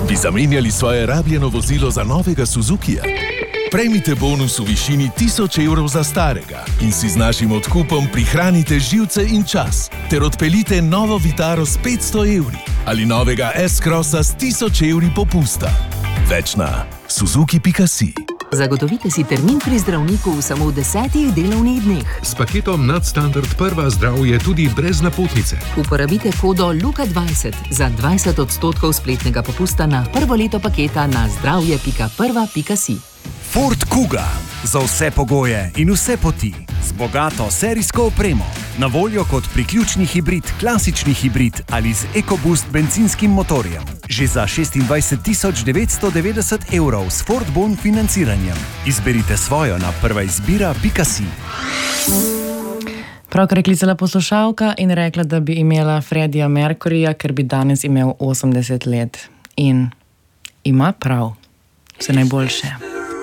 Bi zamenjali svoje rabljeno vozilo za novega Suzukija? Prejmite bonus v višini 1000 evrov za starega in si z našim odkupom prihranite živce in čas ter odpeljite novo Vitaro s 500 evri ali novega S-Crossa s 1000 evri popusta. Več na suzuki.si. Zagotovite si termin pri zdravniku samo v 10 delovnih dneh. S paketom Nadstandard Prva zdravje tudi brez napotnice. Uporabite kodo LUKA20 za 20% spletnega popusta na prvo leto paketa na zdravje.prva.si. Ford Kuga. Za vse pogoje in vse poti. Z bogato serijsko opremo. Na voljo kot priključni hibrid, klasični hibrid ali z EcoBoost bencinskim motorjem. Že za 26 990 evrov s Ford Bon financiranjem. Izberite svojo na prvaizbira.si. Pravkar je klicala poslušalka in rekla, da bi imela Freddija Mercuryja, ker bi danes imel 80 let. In ima prav. Vse najboljše.